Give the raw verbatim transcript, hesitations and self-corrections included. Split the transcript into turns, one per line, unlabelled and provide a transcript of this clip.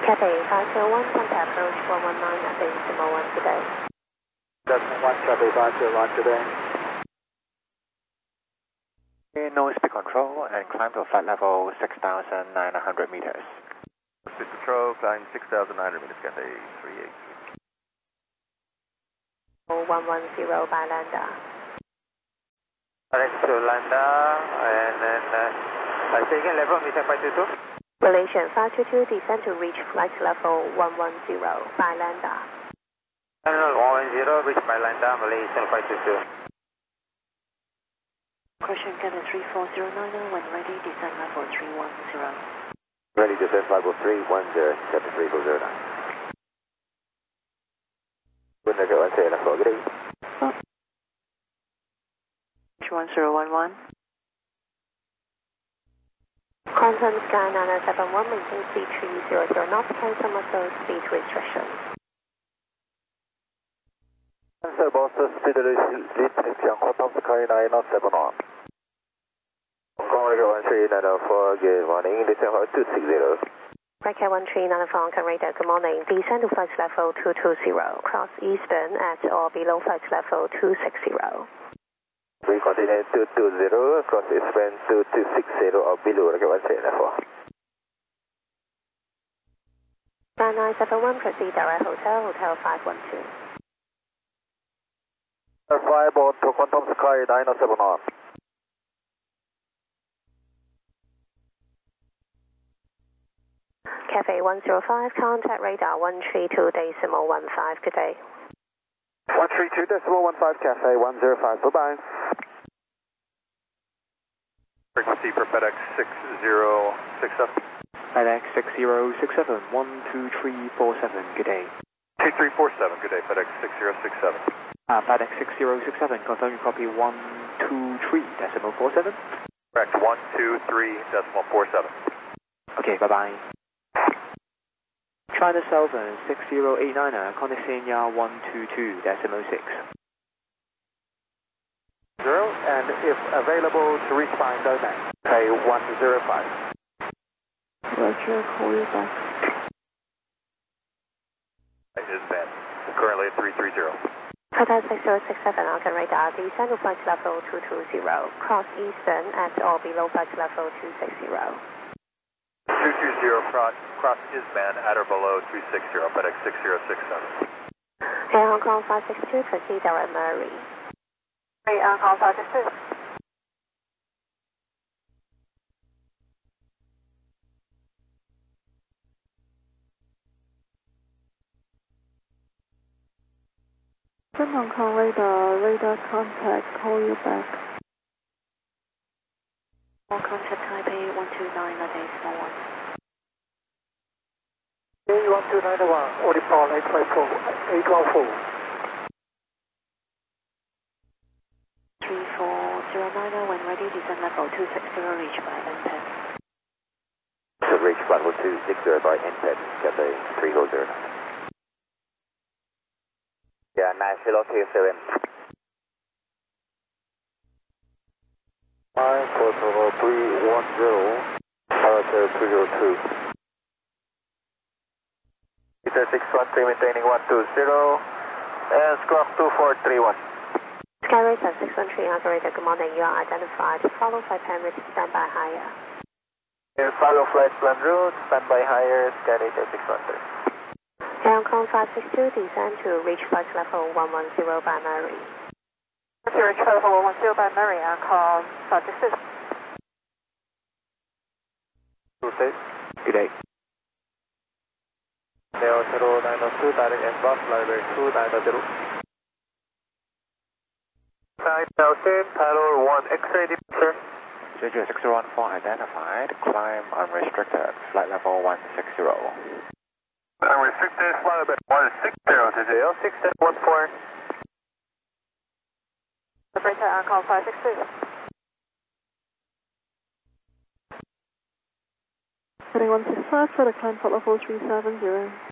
Cathay five zero one, contact approach one one nine at decimal one today.
Decimal one, Cathay five zero one today.
No speed control and climb to flight level six thousand nine hundred meters.
Speed control, climb six thousand nine hundred meters, Cathay three eight three.
one one zero by Lambda.
Direct to Lambda, and then uh, I say again, level meter five two two.
Relation five two two, descend to reach flight level one one zero by Lambda.
Terminal one one zero, reach by Lambda, Malaysian five two two.
Caution Cathay three four zero nine zero, when ready, descend level three one zero.
Ready to descend level three one zero, Cathay three four zero nine. Window go and say level, good day.
one zero one one. Quantum Sky nine nine seven one, maintain speed three zero zero knots, cancel muscle speed restrictions.
Cancel Boston speed restriction, Quantum Sky nine nine seven one. Hong Kong Radar one three nine four, good morning, descend level two six zero.
Breaker one three nine four, Hong Kong Radar, good morning, descend to flight level two two zero, cross eastern at or below flight level two six zero.
We continue two two zero, cross eastern two two six zero or below, Radar one three nine four.
nine nine seven one, proceed direct hotel, hotel five one two.
five on to Quantum Sky nine nine seven one.
Cathay one zero five, contact radar one three two decimal one five, good day.
one three two decimal one five, Cathay one zero five, bye-bye.
Frequency for FedEx six zero six seven.
FedEx six zero six seven, one two three four seven, good day.
two three four seven, good day, FedEx six zero six seven.
Uh, FedEx six zero six seven, confirm you copy one two three decimal four seven.
Correct, one two three decimal four seven.
Okay, bye-bye. China Southern six zero eight nine, contact C N Y one two two decimal six.
Zero, and if available to reach by domain, pay one zero five.
Roger, call you back.
It is bad. Currently at three three zero.
Qatar six zero six seven, Hong Kong Radar, descend to flight level two two zero, cross eastern at or below flight level two six zero.
two two zero, cross, cross Isman at or below two six zero, FedEx six zero six seven.
Air Hong Kong five six two, proceed direct Murray.
Air Hong Kong five six two.
Hong Kong Radar, radar contact, call you back. All contact Taipei one two nine, decimal one.
A one two nine one, Audipol eight five four, eight one four.
three four zero nine zero, when ready, descend level two six zero, reach by N P E D.
So reach flight level two six zero by N P E D, Cathay three four zero nine. Yeah, nine zero two seven.
Nine four zero three one zero, Paratel two zero two. Peter six one three, maintaining one two zero, and squawk two four three one.
Skyracer six one three, Hong Kong Radar, good morning, you are identified. Follow flight plan with standby higher.
And follow flight plan route, standby higher, Skyracer six one three.
Air Hong Kong five six two, descend to reach flight level one one zero by Murray.
To reach flight level one one zero by Murray, Hong Kong five six two.
Two six.
Good day.
Neo zero nine two, direct inbound, flight two nine zero. nine thousand, Tyler one, X-ray departure.
J J six zero one four identified, climb unrestricted, flight level one six zero.
Unrestricted, flight level one six zero, J J L six seven one four.
Operator, Hong Kong five six two.
Heading one six five for the climb flight level three seven zero.